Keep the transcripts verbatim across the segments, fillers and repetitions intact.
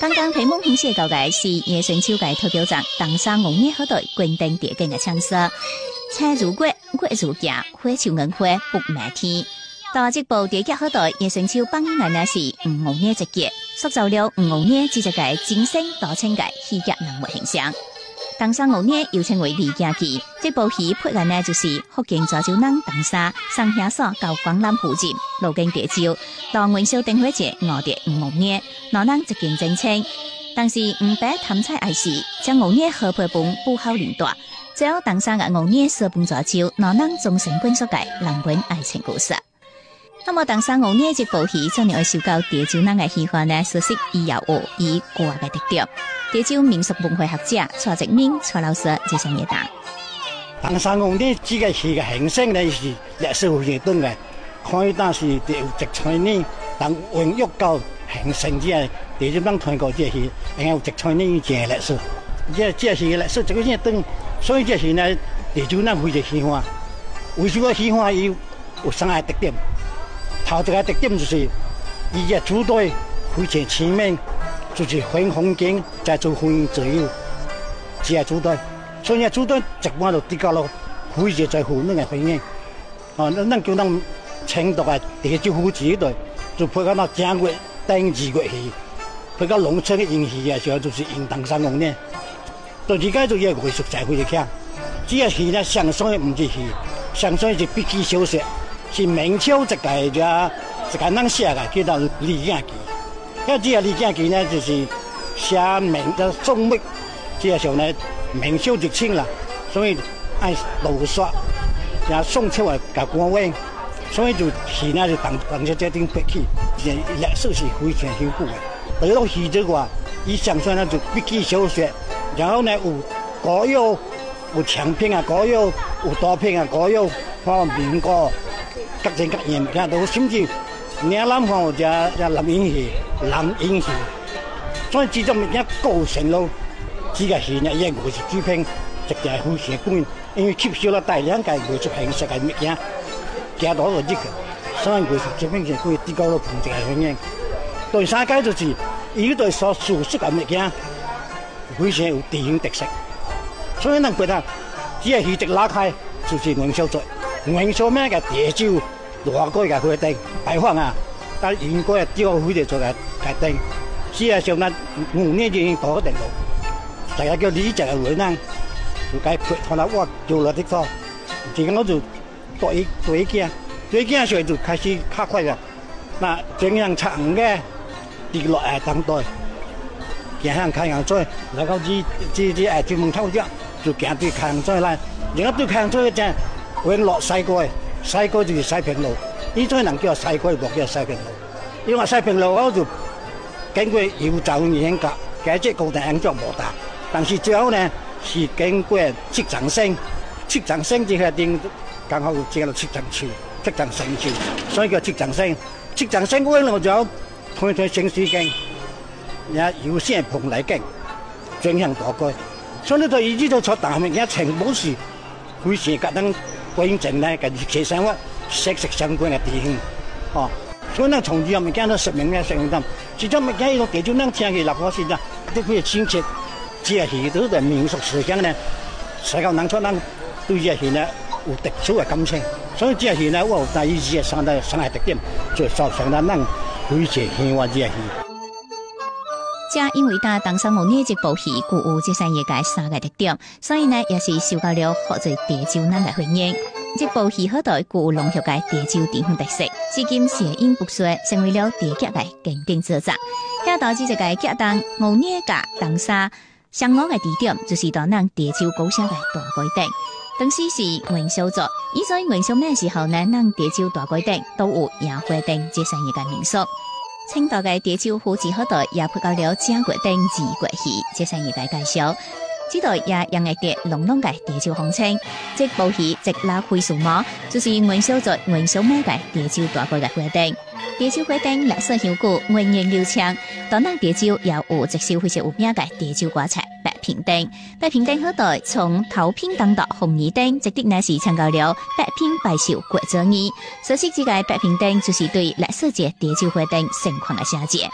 剛剛屏幕顯示嘅嘅是野生秋嘅代表作，當山紅葉好對冠頂蝶根嘅唱色，車如月，月如鏡，花像銀花不滅天。到這部電影好對野生秋放映嘅呢是吳紅葉一節，塑造了吳紅葉這隻嘅精神多情嘅戲劇人物形象。當山紅葉又稱為李家記，這部戲拍嘅呢就是福建泉州人當沙上下所到廣南附近路經蝶洲，到元宵燈會節臥蝶吳紅葉，老人一見真情。但是吳伯貪財愛事，將紅葉合配本不好領奪，最後當山嘅紅葉捨本泉州，老人終身眷屬嘅浪漫愛情故事。那麼當山紅葉這部戲將要受到蝶洲人嘅喜歡呢，所以伊也有以國嘅特點。蝶洲民俗文化學者蔡澤明蔡老師接上一答。 當山紅葉這個戲嘅形式呢是歷史非常短嘅，可以當是有直彩呢，當榮玉教形成之後，蝶洲人傳過這戲，然後直彩呢這歷史，這這戲嘅歷史這個嘢短，所以這戲呢蝶洲人非常喜歡。為什麼喜歡？有有三個特點。頭一個特點就是伊個主隊非常前面，就是分風景，再做分左右，這個主隊，所以個主隊一般就比較咯，非常在乎那個分影。哦，咱叫咱青島嘅蝶洲夫子隊，就配合到正月、頂二月戲，配合農村嘅演戲嘅時候，就是演當山紅葉。到而家就個藝術才會強，這個戲呢上山唔是戲，上山是筆記小說。是明朝一個一個一個人寫嘅，叫做《李家記》。因為這個《李家記》呢，就是寫明嘅宋末，這個時候呢，明朝就清啦，所以愛盜刷，也宋朝嘅個官位，所以就戲呢就當當咗這種筆記，歷史是非常豐富嘅。對到戲這個，伊上山呢就筆記小說，然後呢有歌謠，有長篇啊歌謠，有短篇啊歌謠，看民歌。各種各樣物件都甚至嶺南看有只只林演戲、南演戲，所以這種物件構成了這個戲呢，伊個藝術水平實在非常高，因為吸收了大量嘅藝術形式嘅物件，加到咗呢個，所以藝術水平就可以提高到同一個水平。第三個就是伊對所敘述嘅物件非常有地方特色，所以能覺得這個戲一拉開就是元宵節。元宵咩嘅蝶洲大街嘅花燈擺放啊，但應該係雕灰嚟做嘅嘅燈。事實上呢，五年就已經到咗定路，大家叫李澤嘅會呢，就解決可能我做咗啲錯，而家我就對對鏡，對鏡上就開始卡開啦。嗱，正樣長嘅跌落嚟等待，行向太陽水，然後至至至誒專門偷咗，就行對太陽水啦，然後對太陽水嘅正。永樂西街，西街就是西平路，呢種能叫西街，莫叫西平路。因為西平路嗰度經過搖走嚴格，解即高定硬作無大，但是最後呢是經過七丈星，七丈星這個點剛好接到七丈處，七丈星處，所以叫七丈星。七丈星嗰度就推推聖水經，也有些蓬萊經，轉向大街，所以呢度已經做錯大名嘅情報是會是格登。關鍵呢，跟歷史生活息息相關嘅地方，哦，所以呢，從這樣物件都說明咧，說明咁，其中物件呢，蝶洲人聽起立法時呢，都可以親切，這個戲都係民俗思想呢，使到人出人對這個戲呢有特殊嘅感情，所以這個戲呢，我有第一次上到上海特點，就造成咗人非常喜歡這個戲。 正因為打當山紅葉這部戲具有這三個三個特點，所以呢也是受到了好多蝶洲人嘅歡迎。這部戲好多具有濃郁嘅蝶洲地方特色，至今諧音不衰，成為了蝶劇嘅經典之作。遐導致這個劇當紅葉甲當沙相往嘅地點，就是當咱蝶洲高聲嘅大街頂。當時是元宵節，以在元宵咩時候呢？咱蝶洲大街頂都有野花燈這三個民俗。青島嘅蝶洲夫子好代也配合了正月燈二月戲，這三個介紹。這代也用嘅碟濃濃嘅蝶洲風情，這部戲直拉開數碼，就是元宵節元宵尾嘅蝶洲大街嘅花燈。蝶洲花燈歷史悠久，源遠流長。當咱蝶洲也有一首非常有名嘅蝶洲歌菜白屏燈。白屏燈好代從頭屏當到紅二燈，直的乃是參考了白屏白壽過節義。所以這個白屏燈就是對歷史節蝶洲花燈盛況嘅寫照。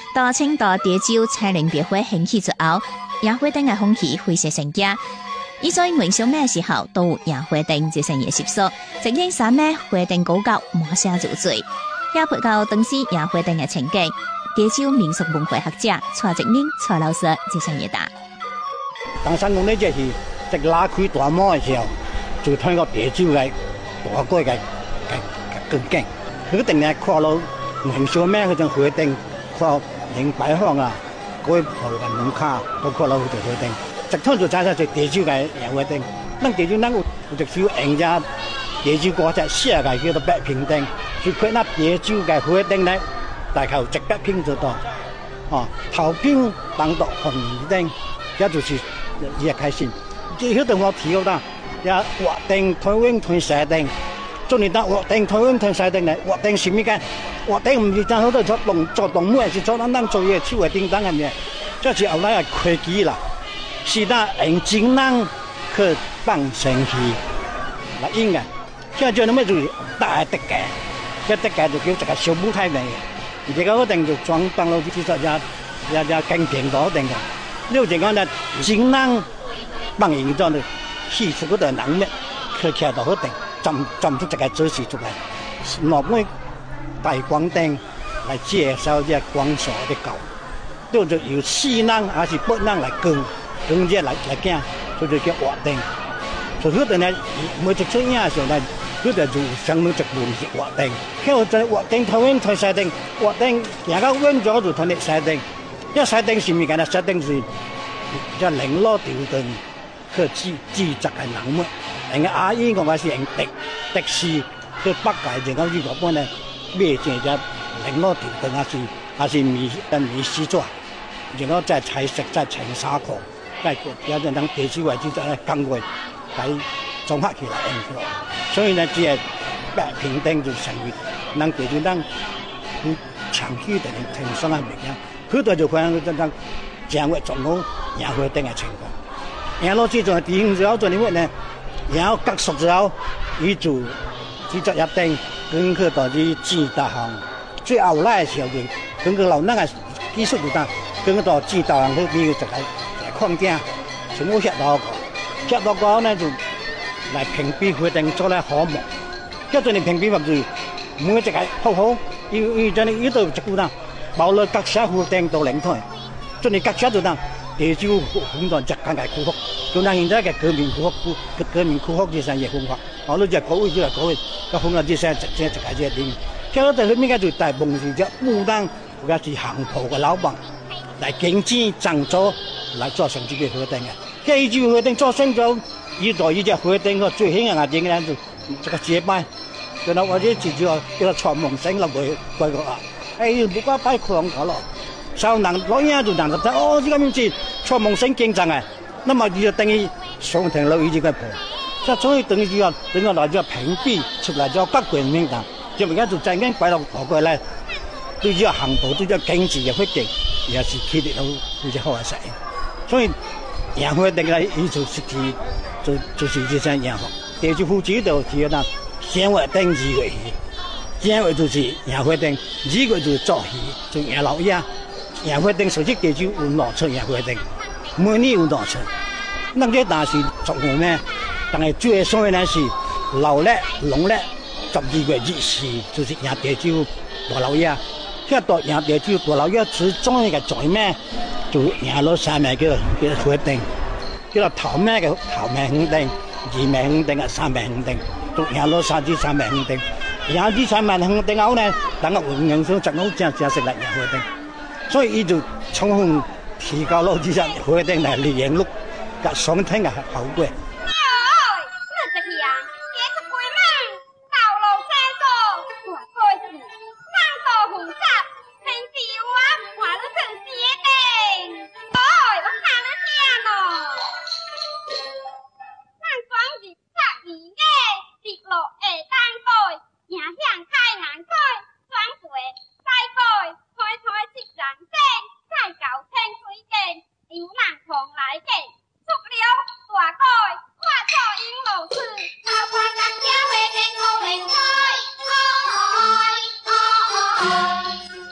到青島潮州彩玲別會興起之後，野花燈嘅風氣非常盛行。以在元宵咩時候都有野花燈這些嘢習俗，直因山咩花燈高高滿下如水，也配到當時野花燈嘅情景。潮州民俗文化學者蔡澤英蔡老師這些嘢答。 當山公呢即係即拉開大幕嘅時候，就睇個潮州嘅大歌嘅嘅嘅更勁。佢定係跨到元宵咩嗰種花燈，跨迎擺放啊，嗰啲葡萄門卡都跨到佢條花燈。直通就揸晒隻潮州嘅野花燈，咱潮州咱有有隻小人家潮州歌隻寫嘅叫做八平燈，就佢那潮州嘅花燈咧，大概有一百平左右。哦，頭平當到紅燈，這就是也開心。即係嗰度我提到啦，也活燈、台灣台西燈，做你當活燈、台灣台西燈咧，活燈是咩嘅？活燈唔是真好多做動做動物，是做咱咱做嘢手嘅叮當嘅咩？這是後來嘅科技啦。是那用精人去放神氣來演嘅，即係做乜就大特價，即特價就叫一個小舞台嚟，而且嗰定就裝當落去，其實也也也更平到定嘅。呢個就講咧，精人放映咗咧，戲出嗰度人咩，佢企到嗰定，浸浸出一個姿勢出嚟，落咩大光燈來介紹隻光所的狗，呢個就由四人還是八人來跟。用這來來講，所以叫活燈。所以嗰度呢，每隻出影嘅時候呢，嗰度就相當一部是活燈。喺我在活燈，台灣台西燈，活燈人家溫咗就台啲西燈。因為西燈是咩嘅呢？西燈是即係綾羅吊燈，佢製製作嘅人物。人家阿姨講話是用迪迪士去北界，就講呢個本呢，咩嘢就綾羅吊燈，還是還是米米絲紙，然後再彩色再青紗褲。在有陣等地主為主就咧更會喺綜合起來用出來，所以呢，只係八平燈就成為能地主當佢長期定停生嘅名啊！佢度就可能嗰陣將會仲好野花燈嘅情況。然後攞住仲係電影之後做啲乜呢？然後結束之後，佢就製作一燈，跟佢到啲製導行。最後來嘅時候就跟佢老那個技術就當跟佢到製導行去邊個就係。框架全部貼到個，貼到個呢就嚟評比花燈做咧項目，一陣你評比法就每一隻係好好，要要將你呢度一股啦，包了各社花燈到領台，將你各社就當潮州本來就更加酷酷，就當現在嘅革命酷酷，革命酷酷這些嘢方法，我都就搞一就搞一，個方法這些這些這些點，接到佢邊個就大部分是只牡丹或者是行鋪嘅老闆嚟競爭爭咗。來做成這個花燈嘅，即係呢支花燈做成咗，依代呢隻花燈個最興嘅點嘅就這個節拜，然後或者直接叫做傳夢醒落去過個啊，誒唔該擺狂咗咯，sau能攞嘢就能得哦，呢個名字傳夢醒競爭嘅，那麼就等於上庭樓呢個鋪，即係所以等於就等於來咗評比出來咗各個名單，就而家就正經擺落嗰個咧，對住行步對住經濟嘅環境，也是企得到對住好嘅勢。所以野花燈咧，伊就實際就就是這些野花。潮州府主就提到，正月燈二月戲，正月就是野花燈，二月就是做戲，就野老爺。野花燈實際潮州有兩出野花燈，每年有兩出。那個但是做紅咩？但係最所謂呢是老曆、農曆十二月二十，就是野潮州大老爺。即係到野潮州大老爺最中意嘅做咩？就廿攞三名叫做叫做花燈，叫做頭名嘅頭名燈，二名燈啊，三名燈，就廿攞三支三名燈，廿支三名燈後呢，等個運營商正好正正食嚟廿花燈，所以伊就充分提高咗呢隻花燈嚟利用率，嘅上聽嘅效果。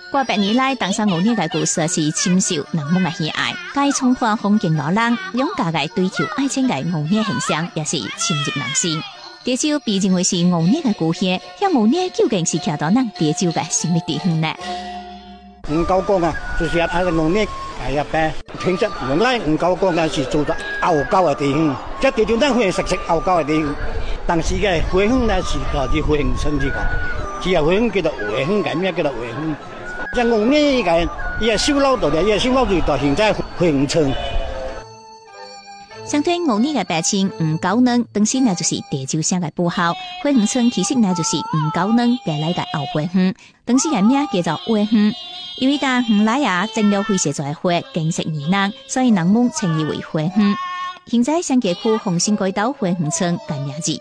過百年來，東山五年嘅故事是深受人們嘅喜愛。該充滿風景老人，勇敢嘅追求愛情嘅五年形象，也是深入人心。潮州被認為是五年嘅故鄉，咁五年究竟是徛到咱潮州嘅什麼地方呢？ 五九講啊，就是喺個五年係入邊，其實原來五九講嘅是做到傲嬌嘅地方，即係潮州人會食食傲嬌嘅地方，但是嘅回鄉呢是來自回鄉村之講，只係回鄉叫做回鄉嘅咩叫做回鄉。即係五年嘅伊個收樓度咧，伊個收樓度到現在回鄉村。 相對五年嘅白稱吳九能，當時呢就是潮州省嘅部號，回鄉村其實呢就是吳九能嘅來個後回鄉，當時嘅名叫做回鄉。因為當鄉來啊，整了灰色在灰，景色宜人，所以人們稱伊為回鄉。現在新界區紅線街道回鄉村改名字。